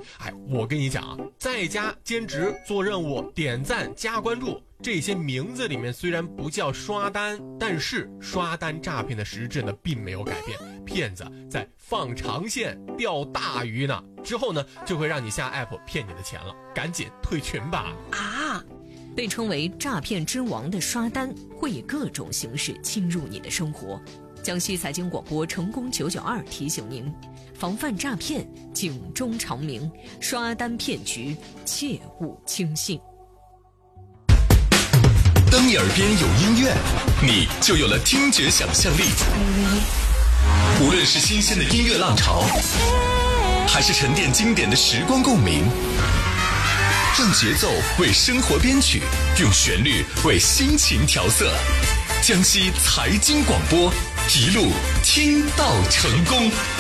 我跟你讲啊，在家兼职做任务点赞加关注，这些名字里面虽然不叫刷单，但是刷单诈骗的实质呢并没有改变，骗子在放长线钓大鱼呢，之后呢就会让你下 app 骗你的钱了，赶紧退群吧。 被称为诈骗之王的刷单会以各种形式侵入你的生活。江西财经广播成功992提醒您，防范诈骗，警钟长鸣，刷单骗局切勿轻信。 当你耳边有音乐，你就有了听觉想象力。无论是新鲜的音乐浪潮，还是沉淀经典的时光共鸣，用节奏为生活编曲，用旋律为心情调色。江西财经广播，一路听到成功。